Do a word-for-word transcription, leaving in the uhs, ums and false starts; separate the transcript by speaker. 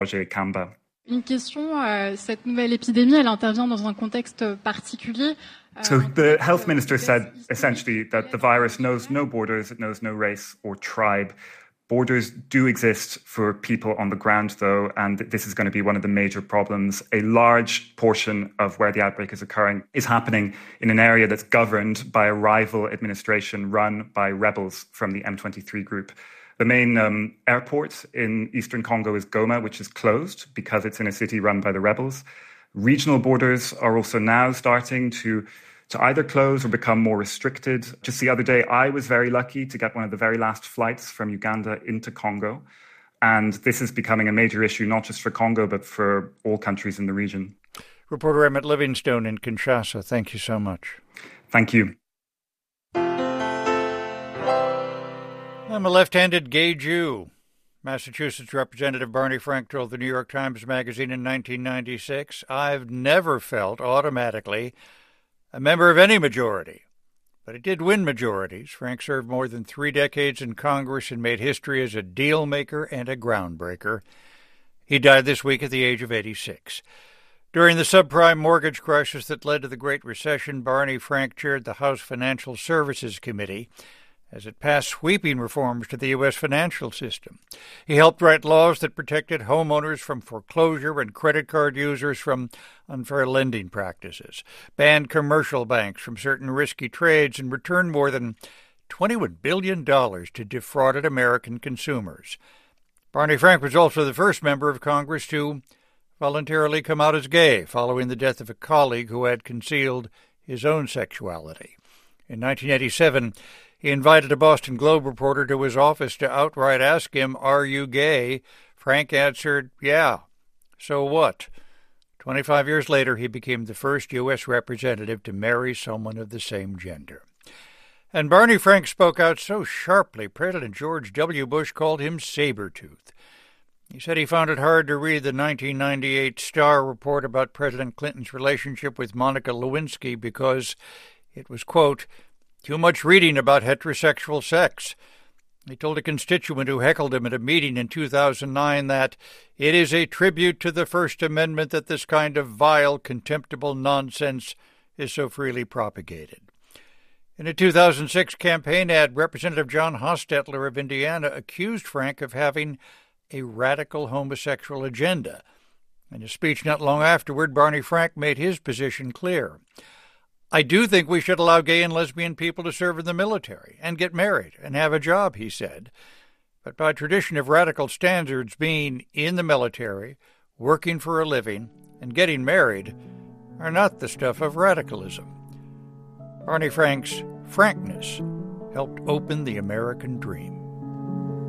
Speaker 1: Roger Kamba.
Speaker 2: Une question, euh, cette nouvelle épidémie, elle intervient dans un contexte particulier.
Speaker 1: So the health minister said essentially that the virus knows no borders, it knows no race or tribe. Borders do exist for people on the ground, though, and this is going to be one of the major problems. A large portion of where the outbreak is occurring is happening in an area that's governed by a rival administration run by rebels from the M twenty-three group. The main um, airport in eastern Congo is Goma, which is closed because it's in a city run by the rebels. Regional borders are also now starting to to either close or become more restricted. Just the other day, I was very lucky to get one of the very last flights from Uganda into Congo. And this is becoming a major issue, not just for Congo, but for all countries in the region.
Speaker 3: Reporter Emmett Livingstone in Kinshasa, thank you so much.
Speaker 1: Thank you.
Speaker 3: I'm a left-handed gay Jew. Massachusetts Representative Barney Frank told the New York Times Magazine in nineteen ninety-six, I've never felt automatically a member of any majority. But it did win majorities. Frank served more than three decades in Congress and made history as a deal maker and a groundbreaker. He died this week at the age of eighty-six. During the subprime mortgage crisis that led to the Great Recession, Barney Frank chaired the House Financial Services Committee as it passed sweeping reforms to the U S financial system. He helped write laws that protected homeowners from foreclosure and credit card users from unfair lending practices, banned commercial banks from certain risky trades, and returned more than twenty-one billion dollars to defrauded American consumers. Barney Frank was also the first member of Congress to voluntarily come out as gay following the death of a colleague who had concealed his own sexuality. In nineteen eighty-seven, he invited a Boston Globe reporter to his office to outright ask him, "Are you gay?" Frank answered, "Yeah, so what?" Twenty-five years later, he became the first U S representative to marry someone of the same gender. And Barney Frank spoke out so sharply, President George W. Bush called him Sabretooth. He said he found it hard to read the nineteen ninety-eight Star report about President Clinton's relationship with Monica Lewinsky because it was, quote, too much reading about heterosexual sex. He told a constituent who heckled him at a meeting in two thousand nine that it is a tribute to the First Amendment that this kind of vile, contemptible nonsense is so freely propagated. In a two thousand six campaign ad, Representative John Hostetler of Indiana accused Frank of having a radical homosexual agenda. In a speech not long afterward, Barney Frank made his position clear. I do think we should allow gay and lesbian people to serve in the military and get married and have a job, he said. But by tradition of radical standards, being in the military, working for a living, and getting married are not the stuff of radicalism. Barney Frank's frankness helped open the American dream.